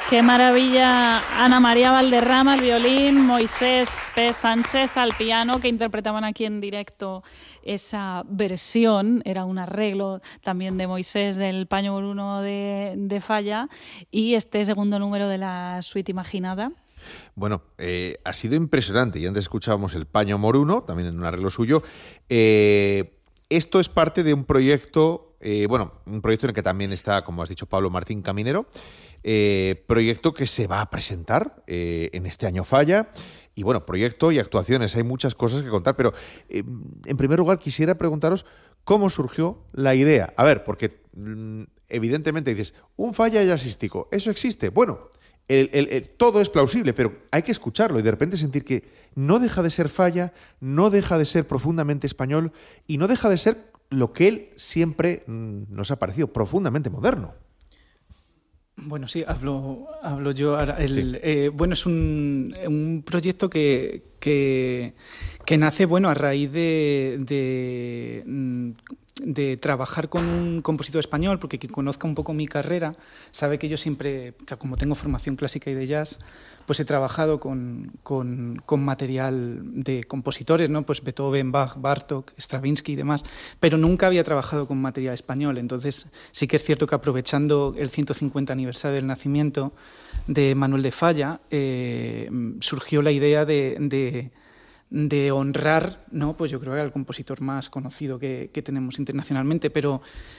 Qué maravilla. Ana María Valderrama al violín, Moisés P. Sánchez al piano, que interpretaban aquí en directo esa versión. Era un arreglo también de Moisés del Paño Moruno de Falla, y este segundo número de la suite imaginada. Bueno, ha sido impresionante. Y antes escuchábamos el Paño Moruno, también en un arreglo suyo. Esto es parte de un proyecto, un proyecto en el que también está, como has dicho, Pablo Martín Caminero. Proyecto que se va a presentar en este año Falla. Y bueno, proyecto y actuaciones, hay muchas cosas que contar, pero en primer lugar quisiera preguntaros cómo surgió la idea. A ver, porque evidentemente dices, un Falla jazzístico, ¿eso existe? Bueno, todo es plausible, pero hay que escucharlo y de repente sentir que no deja de ser Falla, no deja de ser profundamente español y no deja de ser lo que él siempre nos ha parecido, profundamente moderno. Bueno, sí, hablo yo ahora. Sí. Es un proyecto que nace a raíz de trabajar con un compositor español, porque quien conozca un poco mi carrera sabe que yo siempre, como tengo formación clásica y de jazz, pues he trabajado con material de compositores, ¿no? Pues Beethoven, Bach, Bartók, Stravinsky y demás, pero nunca había trabajado con material español. Entonces sí que es cierto que aprovechando el 150 aniversario del nacimiento de Manuel de Falla, surgió la idea de honrar, ¿no? Pues yo creo que al compositor más conocido que tenemos internacionalmente, pero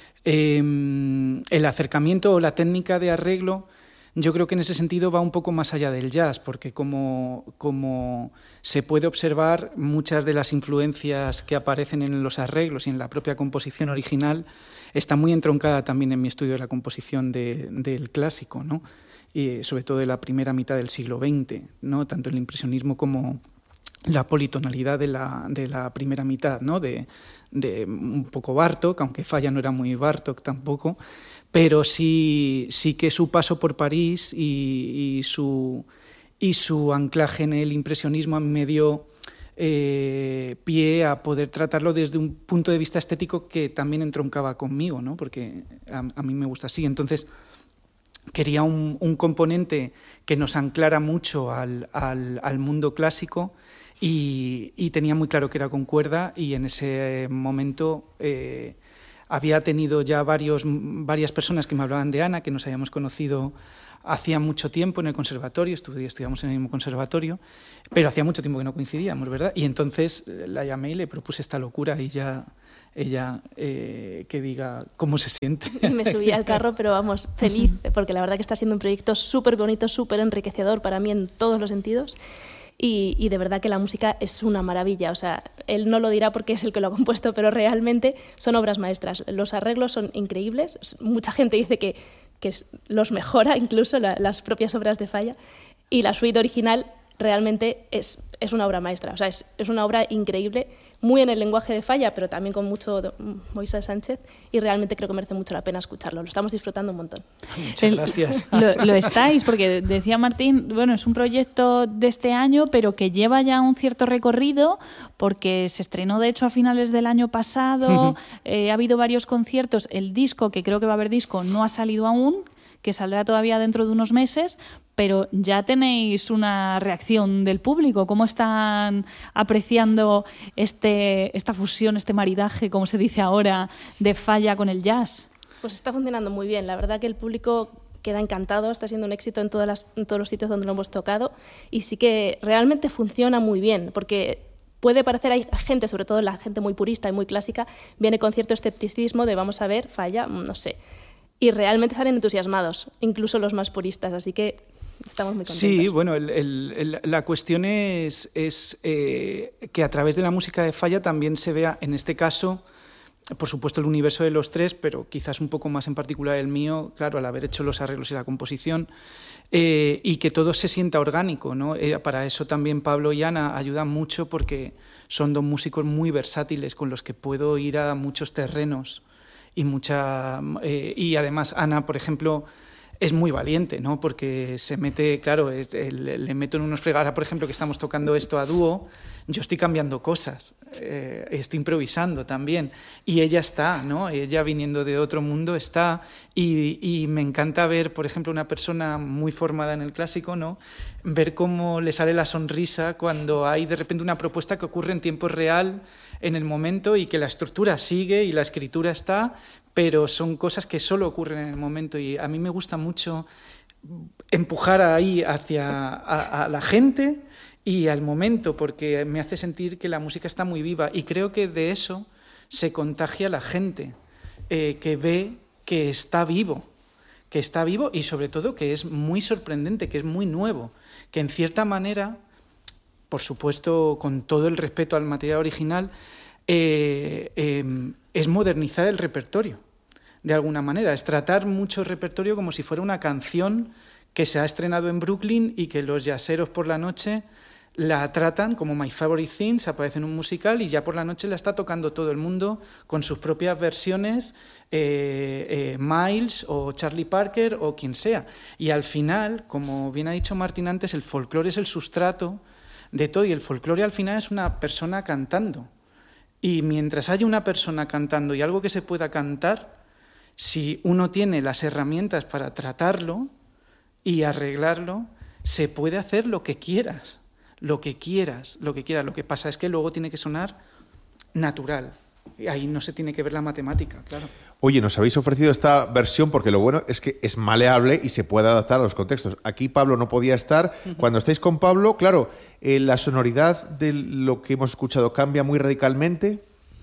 el acercamiento o la técnica de arreglo, yo creo que en ese sentido va un poco más allá del jazz, porque como se puede observar, muchas de las influencias que aparecen en los arreglos y en la propia composición original está muy entroncada también en mi estudio de la composición del clásico, ¿no? Y sobre todo de la primera mitad del siglo XX, ¿no? Tanto el impresionismo como la politonalidad de la primera mitad, ¿no? De un poco Bartók, aunque Falla no era muy Bartók tampoco, pero sí que su paso por París y su anclaje en el impresionismo me dio pie a poder tratarlo desde un punto de vista estético que también entroncaba conmigo, ¿no? Porque a mí me gusta así. Entonces quería un componente que nos anclara mucho al mundo clásico, y tenía muy claro que era con cuerda, y en ese momento había tenido ya varias personas que me hablaban de Ana, que nos habíamos conocido hacía mucho tiempo en el conservatorio, estudiamos en el mismo conservatorio, pero hacía mucho tiempo que no coincidíamos, ¿verdad? Y entonces la llamé y le propuse esta locura, y ya ella que diga cómo se siente. Y me subí al carro, pero vamos, feliz, porque la verdad que está siendo un proyecto súper bonito, súper enriquecedor para mí en todos los sentidos. Y de verdad que la música es una maravilla. O sea, él no lo dirá porque es el que lo ha compuesto, pero realmente son obras maestras. Los arreglos son increíbles. Mucha gente dice que los mejora incluso las propias obras de Falla. Y la suite original realmente es una obra maestra. O sea, es una obra increíble, muy en el lenguaje de Falla, pero también con mucho Moisés Sánchez, y realmente creo que merece mucho la pena escucharlo. Lo estamos disfrutando un montón. Muchas gracias. Lo estáis, porque decía Martín, bueno, es un proyecto de este año, pero que lleva ya un cierto recorrido, porque se estrenó de hecho a finales del año pasado, ha habido varios conciertos, el disco, que creo que va a haber disco, no ha salido aún, que saldrá todavía dentro de unos meses, pero ya tenéis una reacción del público. ¿Cómo están apreciando esta fusión, este maridaje, como se dice ahora, de Falla con el jazz? Pues está funcionando muy bien. La verdad que el público queda encantado, está siendo un éxito en todos los sitios donde lo hemos tocado, y sí que realmente funciona muy bien, porque puede parecer, hay gente, sobre todo la gente muy purista y muy clásica, viene con cierto escepticismo de vamos a ver, Falla, no sé. Y realmente salen entusiasmados, incluso los más puristas, así que estamos muy contentos. Sí, bueno, la cuestión es que a través de la música de Falla también se vea, en este caso, por supuesto el universo de los tres, pero quizás un poco más en particular el mío, claro, al haber hecho los arreglos y la composición, y que todo se sienta orgánico, ¿no? Para eso también Pablo y Ana ayudan mucho, porque son dos músicos muy versátiles con los que puedo ir a muchos terrenos. Y además Ana, por ejemplo, es muy valiente, ¿no? Porque se mete, claro, le meto en unos fregados. Ahora, por ejemplo, que estamos tocando esto a dúo, yo estoy cambiando cosas, estoy improvisando también. Y ella está, ¿no? Ella, viniendo de otro mundo, está. Y me encanta ver, por ejemplo, una persona muy formada en el clásico, ¿no? Ver cómo le sale la sonrisa cuando hay de repente una propuesta que ocurre en tiempo real, en el momento, y que la estructura sigue y la escritura está, pero son cosas que solo ocurren en el momento. Y a mí me gusta mucho empujar ahí hacia a la gente y al momento, porque me hace sentir que la música está muy viva, y creo que de eso se contagia la gente, que ve que está vivo y sobre todo que es muy sorprendente, que es muy nuevo, que en cierta manera, por supuesto con todo el respeto al material original, es modernizar el repertorio, de alguna manera, es tratar mucho el repertorio como si fuera una canción que se ha estrenado en Brooklyn y que los jazzeros por la noche la tratan como My Favorite Things, aparece en un musical y ya por la noche la está tocando todo el mundo con sus propias versiones, Miles o Charlie Parker o quien sea. Y al final, como bien ha dicho Martín antes, el folclore es el sustrato de todo, y el folclore al final es una persona cantando. Y mientras haya una persona cantando y algo que se pueda cantar, si uno tiene las herramientas para tratarlo y arreglarlo, se puede hacer lo que quieras. Lo que quieras. Lo que pasa es que luego tiene que sonar natural. Ahí no se tiene que ver la matemática, claro. Oye, nos habéis ofrecido esta versión porque lo bueno es que es maleable y se puede adaptar a los contextos. Aquí Pablo no podía estar. Cuando estáis con Pablo, claro, la sonoridad de lo que hemos escuchado cambia muy radicalmente.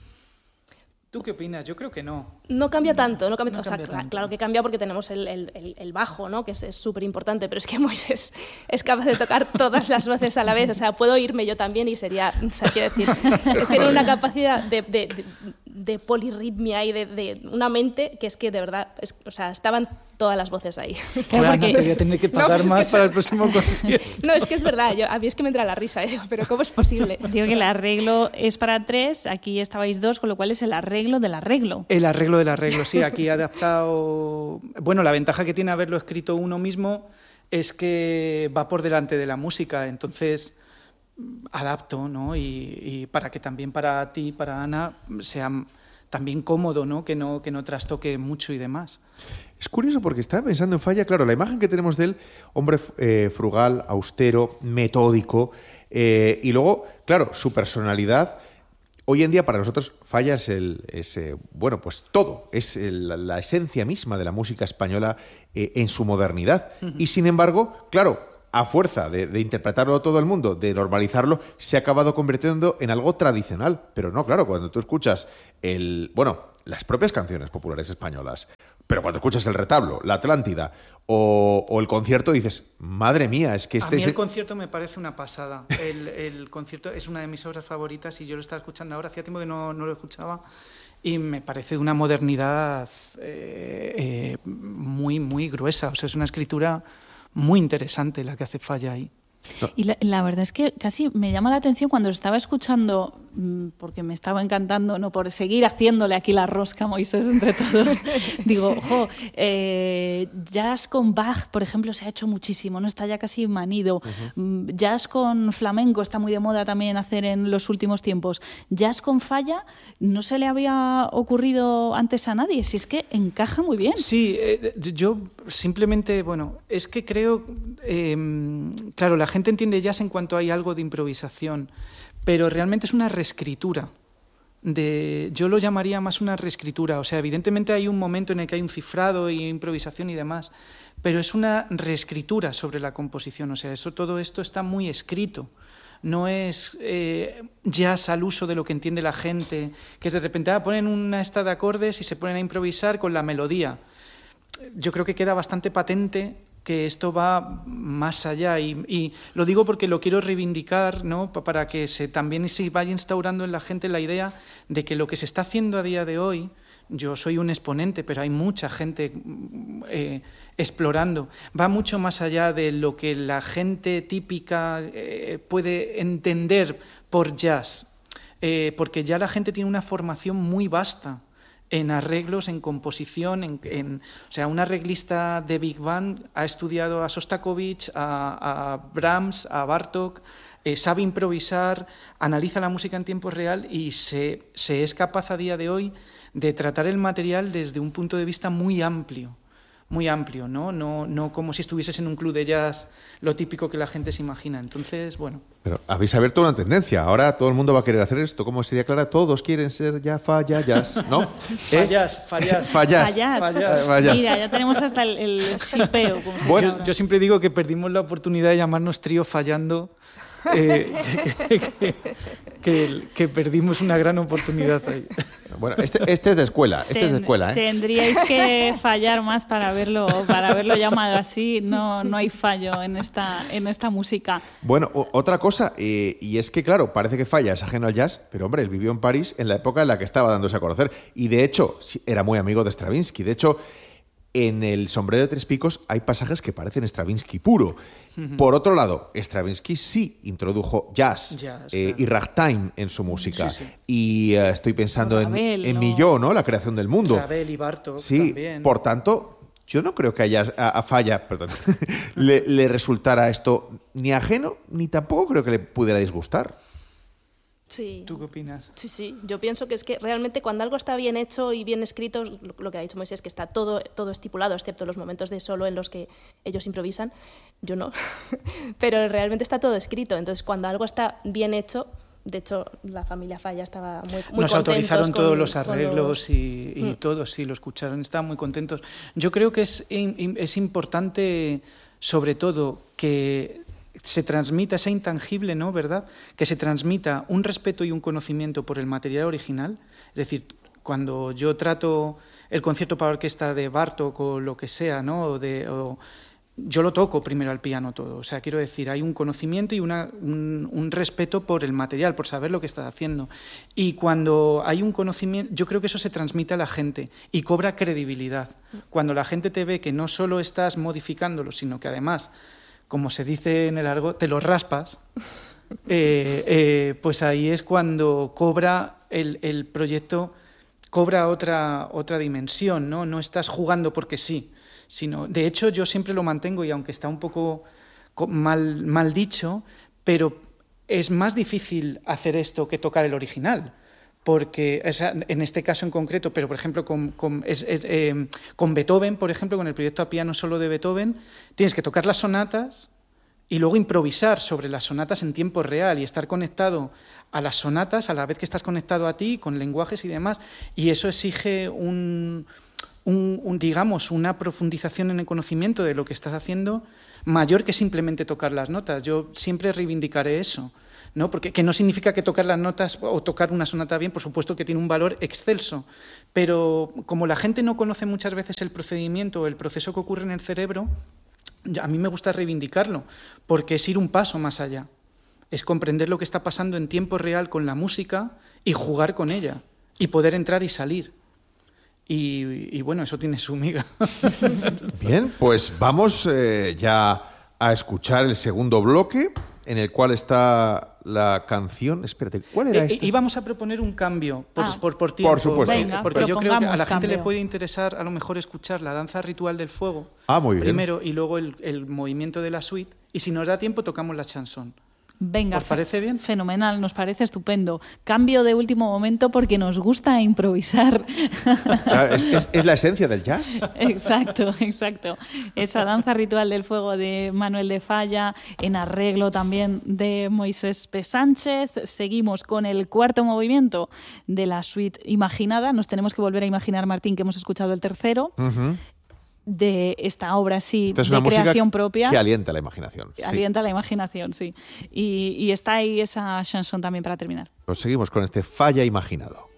¿Tú qué opinas? Yo creo que no. No cambia tanto, no cambia, No o sea, cambia tanto. claro que cambia porque tenemos el bajo, ¿no? Que es súper importante, pero es que Moisés es capaz de tocar todas las voces a la vez, o sea, puedo irme yo también y sería, o sea, quiero decir, tiene una capacidad de polirritmia y de una mente que es que de verdad, o sea, estaban todas las voces ahí. Claro, no, te voy a tener que pagar pero es más que para el próximo concierto. No, es que es verdad, a mí es que me entra la risa, digo, pero ¿cómo es posible? Digo que el arreglo es para 3, aquí estabais 2, con lo cual es el arreglo del arreglo. El arreglo del arreglo, sí, aquí he adaptado... Bueno, la ventaja que tiene haberlo escrito uno mismo es que va por delante de la música, entonces adapto, ¿no? Y para que también para ti, para Ana, sea también cómodo, ¿no? Que no trastoque mucho y demás. Es curioso porque estaba pensando en Falla, claro, la imagen que tenemos de él, hombre frugal, austero, metódico, y luego, claro, su personalidad. Hoy en día para nosotros Falla es bueno, pues todo, es la esencia misma de la música española en su modernidad. Y sin embargo, claro, a fuerza de interpretarlo todo el mundo, de normalizarlo, se ha acabado convirtiendo en algo tradicional. Pero no, claro, cuando tú escuchas las propias canciones populares españolas, pero cuando escuchas el retablo, la Atlántida o el concierto, dices, madre mía, es que A mí el concierto me parece una pasada. El concierto es una de mis obras favoritas y yo lo estaba escuchando ahora, hacía tiempo que no lo escuchaba, y me parece de una modernidad muy, muy gruesa. O sea, es una escritura muy interesante la que hace Falla ahí. Y la verdad es que casi me llama la atención cuando lo estaba escuchando, porque me estaba encantando, no por seguir haciéndole aquí la rosca a Moisés entre todos. Digo, jazz con Bach, por ejemplo, se ha hecho muchísimo, no está ya casi manido. Jazz con flamenco está muy de moda también hacer en los últimos tiempos. Jazz con Falla no se le había ocurrido antes a nadie, si es que encaja muy bien. Sí, yo simplemente, es que creo, claro, la gente entiende jazz en cuanto hay algo de improvisación, pero realmente es una reescritura. Yo lo llamaría más una reescritura. O sea, evidentemente hay un momento en el que hay un cifrado y improvisación y demás, pero es una reescritura sobre la composición. O sea, todo esto está muy escrito. No es jazz al uso de lo que entiende la gente, que es de repente ponen una esta de acordes y se ponen a improvisar con la melodía. Yo creo que queda bastante patente que esto va más allá y lo digo porque lo quiero reivindicar, ¿no? Para que también se vaya instaurando en la gente la idea de que lo que se está haciendo a día de hoy, yo soy un exponente, pero hay mucha gente explorando, va mucho más allá de lo que la gente típica puede entender por jazz, porque ya la gente tiene una formación muy vasta en arreglos, en composición, o sea, un arreglista de Big Band ha estudiado a Sostakovich, a Brahms, a Bartók, sabe improvisar, analiza la música en tiempo real y se es capaz a día de hoy de tratar el material desde un punto de vista muy amplio, ¿no? No como si estuvieses en un club de jazz, lo típico que la gente se imagina. Entonces, bueno. Pero habéis abierto una tendencia. Ahora todo el mundo va a querer hacer esto. ¿Cómo sería Clara? Todos quieren ser ya fallas, ¿no? Fallas. Mira, ya tenemos hasta el shipeo. Bueno, yo siempre digo que perdimos la oportunidad de llamarnos Trío Fallando. Que perdimos una gran oportunidad ahí. Bueno, este es de escuela, Tendríais que fallar más para verlo llamado así. No hay fallo en esta música. Bueno, otra cosa, y es que claro, parece que Falla es ajeno al jazz, pero hombre, él vivió en París en la época en la que estaba dándose a conocer, y de hecho era muy amigo de Stravinsky. De hecho, en El sombrero de tres picos hay pasajes que parecen Stravinsky puro. Por otro lado, Stravinsky sí introdujo jazz claro. Y ragtime en su música. Sí. Y estoy pensando en Milló, ¿no? La creación del mundo. Ravel y Bartók sí, también. Por tanto, yo no creo que a Falla le resultara esto ni ajeno, ni tampoco creo que le pudiera disgustar. Sí. ¿Tú qué opinas? Sí, yo pienso que es que realmente cuando algo está bien hecho y bien escrito, lo que ha dicho Moisés, que está todo estipulado, excepto los momentos de solo en los que ellos improvisan, yo no, pero realmente está todo escrito. Entonces, cuando algo está bien hecho, de hecho, la familia Falla estaba muy Nos autorizaron todos los arreglos y todos, sí, lo escucharon, estaban muy contentos. Yo creo que es importante, sobre todo, que se transmita ese intangible, ¿no? ¿Verdad? Que se transmita un respeto y un conocimiento por el material original. Es decir, cuando yo trato el concierto para orquesta de Bartók o lo que sea, ¿no? Yo lo toco primero al piano todo. O sea, quiero decir, hay un conocimiento y un respeto por el material, por saber lo que estás haciendo. Y cuando hay un conocimiento, yo creo que eso se transmite a la gente y cobra credibilidad. Cuando la gente te ve que no solo estás modificándolo, sino que además, como se dice en el argot, te lo raspas, pues ahí es cuando cobra el proyecto, cobra otra dimensión, ¿no? No estás jugando porque sí, sino, de hecho, yo siempre lo mantengo, y aunque está un poco mal dicho, pero es más difícil hacer esto que tocar el original. Porque, o sea, en este caso en concreto, pero por ejemplo con Beethoven, por ejemplo, con el proyecto a piano solo de Beethoven, tienes que tocar las sonatas y luego improvisar sobre las sonatas en tiempo real y estar conectado a las sonatas a la vez que estás conectado a ti, con lenguajes y demás, y eso exige digamos, una profundización en el conocimiento de lo que estás haciendo mayor que simplemente tocar las notas. Yo siempre reivindicaré eso, ¿no? Porque que no significa que tocar las notas o tocar una sonata bien, por supuesto que tiene un valor excelso, pero como la gente no conoce muchas veces el procedimiento o el proceso que ocurre en el cerebro, a mí me gusta reivindicarlo, porque es ir un paso más allá, es comprender lo que está pasando en tiempo real con la música y jugar con ella, y poder entrar y salir. Y bueno, eso tiene su miga. Bien, pues vamos ya a escuchar el segundo bloque, en el cual está la canción. Espérate, ¿cuál era esta? Íbamos a proponer un cambio por tiempo. Por supuesto. Venga, porque yo creo que a la gente cambio. le puede interesar a lo mejor escuchar la danza ritual del fuego muy bien. primero y luego el movimiento de la suite. Y si nos da tiempo, tocamos la chanson. Venga, ¿Os parece bien? Fenomenal, nos parece estupendo. Cambio de último momento porque nos gusta improvisar. Claro, es la esencia del jazz. Exacto. Esa danza ritual del fuego de Manuel de Falla, en arreglo también de Moisés P. Sánchez. Seguimos con el cuarto movimiento de la suite imaginada. Nos tenemos que volver a imaginar, Martín, que hemos escuchado el tercero. Uh-huh. De esta obra, sí, esta es de una creación música propia. Que alienta la imaginación. Alienta la imaginación, sí. Y está ahí esa chanson también para terminar. Pues seguimos con este Falla imaginado.